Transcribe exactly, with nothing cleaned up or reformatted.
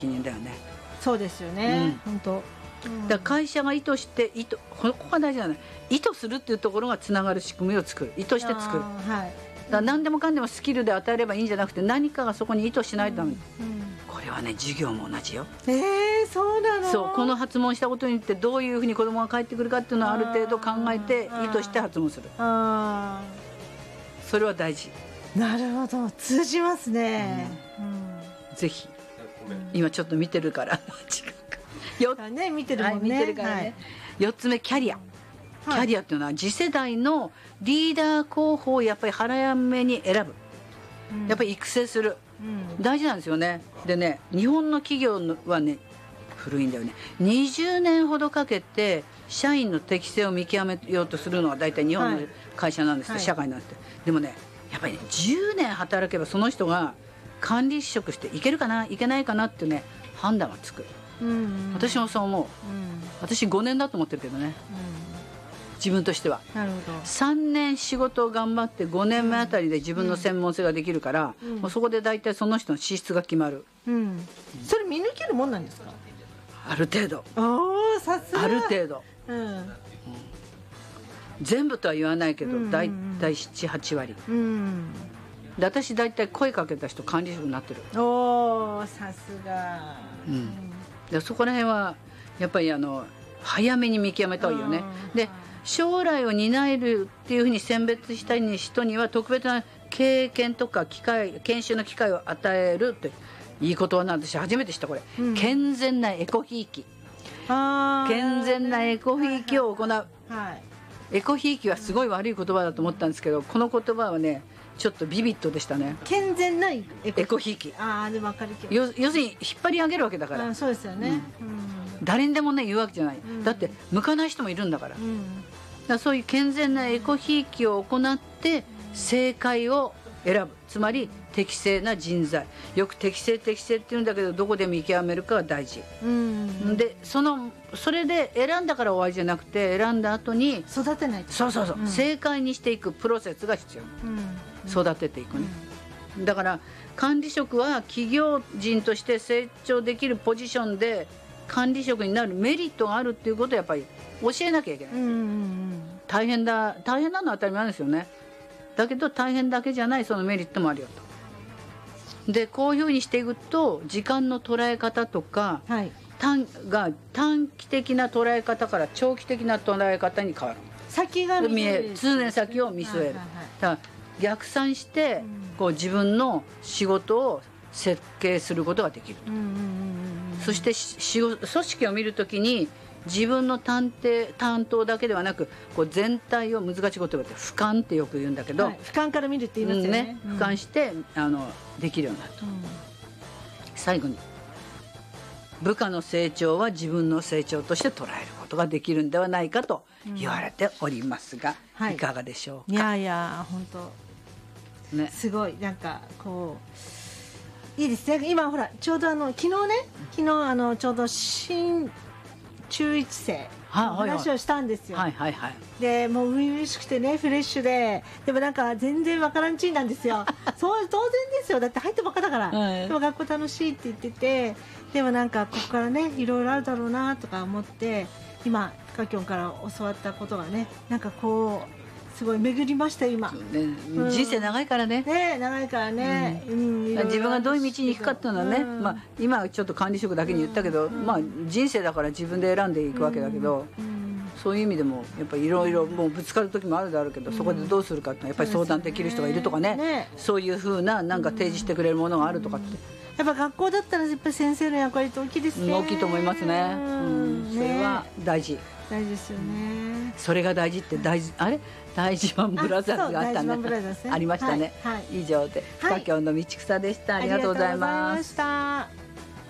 任だよね。 そうですよね、うん、本当、うん、 だから会社が意図して意図ここが大事なの。意図するっていうところがつながる仕組みを作る。意図して作る、はい、だから何でもかんでもスキルで与えればいいんじゃなくて、何かがそこに意図しないために、うんうん、これはね授業も同じよ。 えー、そうなの。 そうこの発問したことによってどういうふうに子供が返ってくるかっていうのをある程度考えて意図して発問する。あそれは大事。 なるほど、通じますね、 うんうん、ぜひ、うん、今ちょっと見てるからよっ、 ね、見てるもんね、 はい、見てるからね、はい、よっつめキャリア、キャリアっていうのは次世代のリーダー候補をやっぱり早めに選ぶ、うん、やっぱり育成する、うん、大事なんですよね。でね、日本の企業はね古いんだよね。にじゅうねんほどかけて社員の適性を見極めようとするのは大体日本の会社なんですって、はい、社会なんて。でもねやっぱりねじゅうねん働けばその人が管理職していけるかないけないかなっていうね判断がつく、うんうん、私もそう思う、うん、私ごねんだと思ってるけどね、うん、自分としては。なるほど。さんねん仕事を頑張ってごねんめあたりで自分の専門性ができるから、うん、もうそこで大体その人の資質が決まる、うんうん、 それ見抜けるもんなんですか？ ある程度。 おー、さすが。 ある程度、うんうん、全部とは言わないけど、うんうんうん、大体ななはち割、うん、で私大体声かけた人管理職になってる。 おー、さすが、 うん、でそこら辺はやっぱりあの早めに見極めた方がいいよね。で将来を担えるっていうふうに選別した人には特別な経験とか機会研修の機会を与えるっていい言葉なんで、私初めて知ったこれ、うん、健全なエコひいき。あ健全なエコひいきを行う、はいはい、エコひいきはすごい悪い言葉だと思ったんですけど、この言葉はねちょっとビビッドでしたね。 健全なエコひいき。 ああでも分かるけど、 要するに引っ張り上げるわけだから。 あそうですよね、 うんうん、誰にでもね言うわけじゃない、うん、だって向かない人もいるんだから、うん、だからそういう健全なエコひいきを行って正解を選ぶ、つまり適正な人材。よく適正適正って言うんだけど、どこで見極めるかが大事、うん、でそのそれで選んだから終わりじゃなくて、選んだ後に育てないと。 そうそうそう、うん、正解にしていくプロセスが必要、うん、育てていくね、うん、だから管理職は企業人として成長できるポジションで管理職になるメリットがあるっていうことをやっぱり教えなきゃいけない、うんうんうん、大変だ大変なのは当たり前ですよね。だけど大変だけじゃないそのメリットもあるよと。でこういうふうにしていくと時間の捉え方とか、はい、短が短期的な捉え方から長期的な捉え方に変わる。 先が見える、 通年先を見据える、はいはいはい、だから逆算して、うん、こう自分の仕事を設計することができると、うんうんうんうん、そして組織を見るときに自分の担当担当だけではなくこう全体を難しい言葉で俯瞰ってよく言うんだけど、はい、 俯瞰から見るって言いますよね、ね、 俯瞰してあのできるようになると、うん、最後に部下の成長は自分の成長として捉えることができるんではないかと言われておりますが、うんはい、いかがでしょうか。 いやいや本当、ね、すごいなんかこういいですね。今ほらちょうどあの昨日ね昨日あのちょうど新中いち生の話をしたんですよ。はいはいはい、でもう初々しくてねフレッシュで、でもなんか全然わからんちんなんですよそう当然ですよ、だって入ったばっかだから、はい、でも学校楽しいって言ってて、でもなんかここからねいろいろあるだろうなとか思って、今カキョンから教わったことがねなんかこうすごい巡りました今、ねうん、人生長いからね、 ね長いからね、うんうん、自分がどういう道に行くかっていうのはね、うんまあ、今はちょっと管理職だけに言ったけど、うんまあ、人生だから自分で選んでいくわけだけど、うん、そういう意味でもやっぱりいろいろもうぶつかる時もあるだろうけど、うん、そこでどうするかっていうのはやっぱり相談できる人がいるとかね、ねそういうふうななんか提示してくれるものがあるとかって、うん、 やっぱ学校だったらやっぱり先生の役割って大きいですね。 大きいと思いますね、うんね、それは大事大事ですよね。 それが大事って大事あれ大事マンブラザーズがあったんだ、ね、ありましたね、はいはい、以上で深京の道草でした。ありがとうございました。